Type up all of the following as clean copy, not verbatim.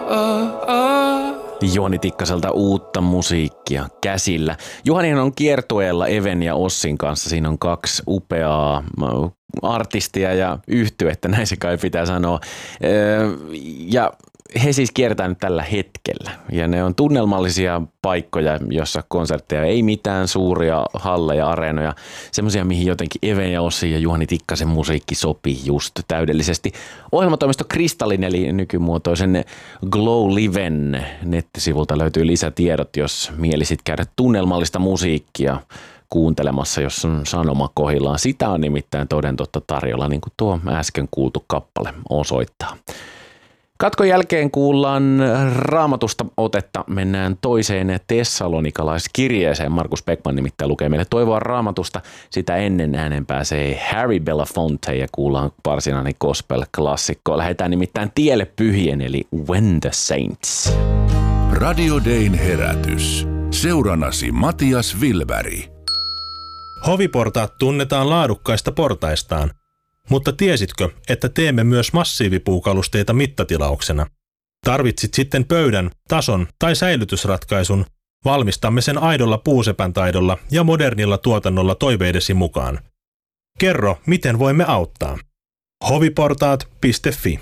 Juhani Tikkaselta uutta musiikkia käsillä. Juhanihan on kiertueella Even ja Ossin kanssa. Siinä on 2 upeaa artistia ja yhtyettä, näin se kai pitää sanoa. Ja he siis kiertää nyt tällä hetkellä. Ja ne on tunnelmallisia paikkoja, jossa konsertteja ei mitään suuria halleja, areenoja. Semmoisia, mihin jotenkin Even ja Ossi ja Juhani Tikkasen musiikki sopii just täydellisesti. Ohjelmatoimisto Kristallin eli nykymuotoisen Glow Liven nettisivulta löytyy lisätiedot, jos mielisit käydä tunnelmallista musiikkia kuuntelemassa, jos on sanoma kohillaan. Sitä on nimittäin toden totta tarjolla, niin kuin tuo äsken kuultu kappale osoittaa. Katkon jälkeen kuullaan Raamatusta otetta. Mennään toiseen tessalonikalaiskirjeeseen. Markus Beckman nimittäin lukee meille toivoa Raamatusta. Sitä ennen äänen pääsee Harry Belafonte ja kuullaan varsinainen gospel-klassikko. Lähdetään nimittäin tielle pyhien eli When the Saints. Radio Dayn herätys. Seurannasi Matias Vilberg. Hoviportaat tunnetaan laadukkaista portaistaan. Mutta tiesitkö, että teemme myös massiivipuukalusteita mittatilauksena? Tarvitsit sitten pöydän, tason tai säilytysratkaisun, valmistamme sen aidolla puusepän taidolla ja modernilla tuotannolla toiveidesi mukaan. Kerro, miten voimme auttaa. hoviportaat.fi.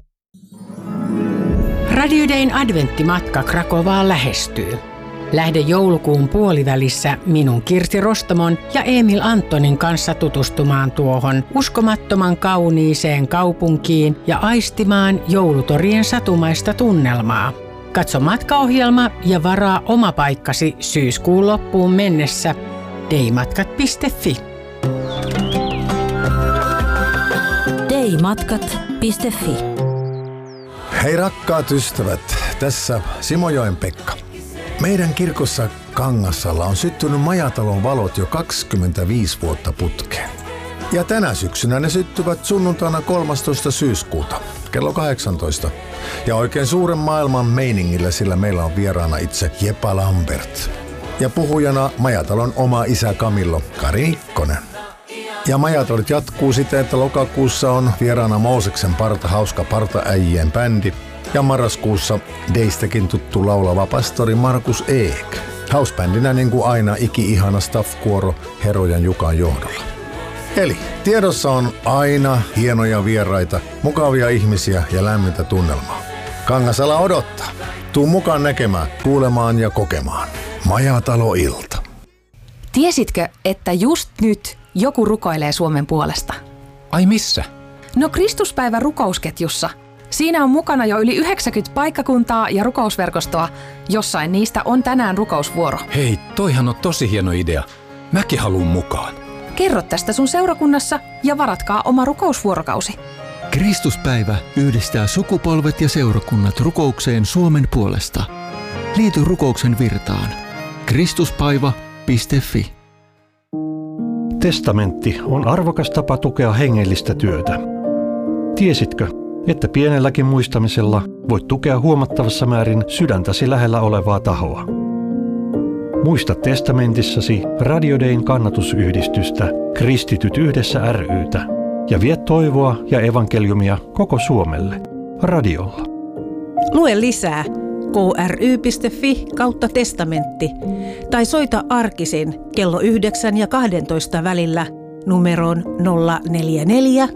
Radio Dayn adventtimatka Krakovaan lähestyy. Lähde joulukuun puolivälissä minun Kirsi Rostamon ja Emil Antonin kanssa tutustumaan tuohon uskomattoman kauniiseen kaupunkiin ja aistimaan joulutorien satumaista tunnelmaa. Katso matkaohjelma ja varaa oma paikkasi syyskuun loppuun mennessä daymatkat.fi. daymatkat.fi. Hei rakkaat ystävät, tässä Simojoen Pekka. Meidän kirkossa Kangassalla on syttynyt majatalon valot jo 25 vuotta putkeen. Ja tänä syksynä ne syttyvät sunnuntaina 13. syyskuuta kello 18. Ja oikein suuren maailman meiningillä, sillä meillä on vieraana itse Jepa Lambert. Ja puhujana majatalon oma isä Kamillo Kari Nikkonen. Ja majatalut jatkuu siten, että lokakuussa on vieraana Mooseksen parta hauska partaäijien bändi. Ja marraskuussa Deistäkin tuttu laulava pastori Markus Eek. Housebändinä niin kuin aina iki-ihana staff-kuoro Herojan Jukan johdolla. Eli tiedossa on aina hienoja vieraita, mukavia ihmisiä ja lämmintä tunnelmaa. Kangasala odottaa. Tuu mukaan näkemään, kuulemaan ja kokemaan. Majatalo-ilta. Tiesitkö, että just nyt joku rukoilee Suomen puolesta? Ai missä? No Kristuspäivän rukousketjussa. Siinä on mukana jo yli 90 paikkakuntaa ja rukousverkostoa. Jossain niistä on tänään rukousvuoro. Hei, toihan on tosi hieno idea. Mäkin haluun mukaan. Kerro tästä sun seurakunnassa ja varatkaa oma rukousvuorokausi. Kristuspäivä yhdistää sukupolvet ja seurakunnat rukoukseen Suomen puolesta. Liity rukouksen virtaan. Kristuspaiva.fi. Testamentti on arvokas tapa tukea hengellistä työtä. Tiesitkö, että pienelläkin muistamisella voit tukea huomattavassa määrin sydäntäsi lähellä olevaa tahoa? Muista testamentissasi Radio Dayn kannatusyhdistystä Kristityt yhdessä ry:tä ja vie toivoa ja evankeliumia koko Suomelle radiolla. Lue lisää kry.fi/testamentti tai soita arkisin kello 9 ja 12 välillä numeroon 044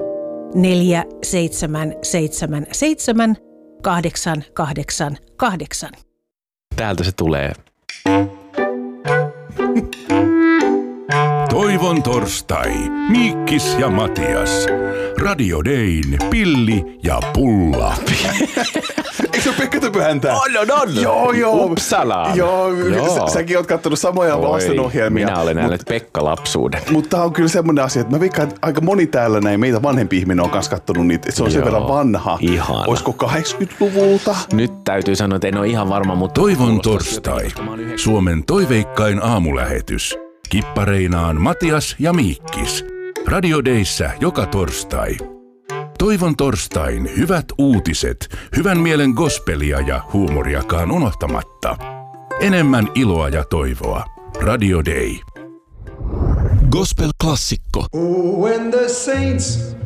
4777 888. Täältä se tulee. Toivon torstai. Miikkis ja Matias. Radio Dayn Pilli ja Pulla. Eikö se ole Pekka Töpöhäntä? On. Joo. Uppsalaan. Joo. Säkin oot kattonut samoja lastenohjelmia. Minä olen nähnyt Pekka-lapsuuden. Mutta tää on kyllä semmoinen asia, että mä veikkaan, että aika moni täällä näin meitä vanhempi ihminen on kanssa kattonut niitä. Että se on sen verran vanha. Ihana. Olisiko 80-luvulta? Nyt täytyy sanoa, että en ole ihan varma, mutta... Toivon torstai. Suomen toiveikkain aamulähetys. Kippareinaan Matias ja Miikkis. Radio Dayssä joka torstai. Toivon torstain hyvät uutiset, hyvän mielen gospelia ja huumoriakaan unohtamatta. Enemmän iloa ja toivoa. Radio Day. Gospel-klassikko. Oh, when the saints